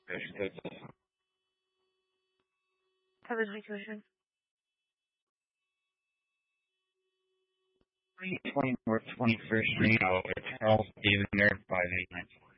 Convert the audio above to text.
Coverage tuition. 320 North 21st Street, Hotel, David Merritt, 589.